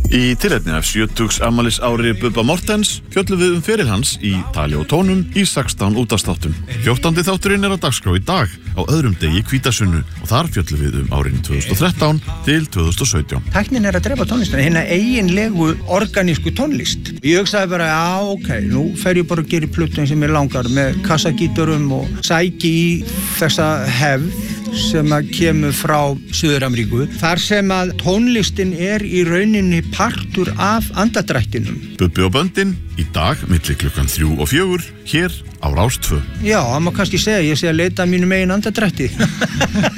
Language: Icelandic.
Í tilefni af 70 afmælis ári Bubba Mortens fjöllum við feril hans í tali og tónum í 16 útvarpsþáttum. 14. þátturinn á dagskrá í dag á öðrum degi hvítasunnu og þar fjöllum við árin 2013 til 2017. Tæknin að drepa tónlistina, hérna eiginlegu organísku tónlist. Ég hugsaði bara, já, ok, nú fer ég bara að gera plötu sem ég langar með kassagítarum og sæki í þessa hefð sem að kemur frá Suður-Ameríku. Þar sem að tónlistin í rauninni partur af andadrættinum. Bubbi og böndin í dag milli klukkan 3 og 4 hér á Rás 2. Já, það má kannski segja, ég sé að leita að mínum eigin andadrætti.